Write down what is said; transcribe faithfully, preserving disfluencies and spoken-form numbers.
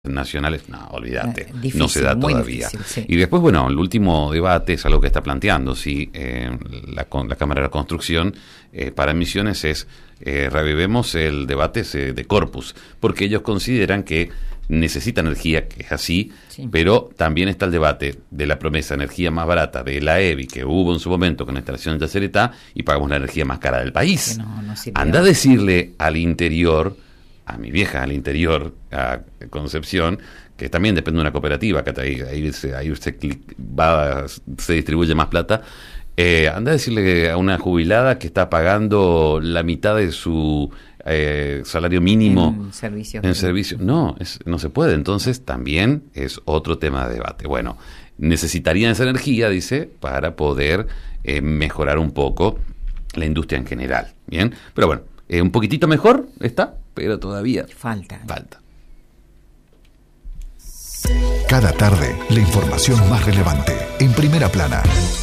nacionales, no, olvídate, eh, difícil, no se da todavía. Difícil, sí. Y después, bueno, el último debate es algo que está planteando, sí, eh, la, la Cámara de la Construcción eh, para Misiones es, eh, revivemos el debate ese de Corpus, porque ellos consideran que necesita energía, que es así, sí. Pero también está el debate de la promesa de energía más barata de la E B I que hubo en su momento con la instalación de Yacyretá y pagamos la energía más cara del país. No, no Anda a decirle al interior, a mi vieja al interior, a Concepción, que también depende de una cooperativa, que ahí, ahí, se, ahí se, va, se distribuye más plata, eh, anda a decirle a una jubilada que está pagando la mitad de su eh, salario mínimo en servicio. En servicio. No, es, no se puede. Entonces también es otro tema de debate. Bueno, necesitarían esa energía, dice, para poder eh, mejorar un poco la industria en general. Bien, pero bueno, eh, un poquitito mejor está, pero todavía falta. Falta. Cada tarde, la información más relevante, en Primera Plana.